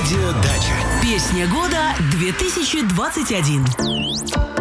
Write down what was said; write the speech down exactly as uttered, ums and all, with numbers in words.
Радио Дача. Песня года две тысячи двадцать один.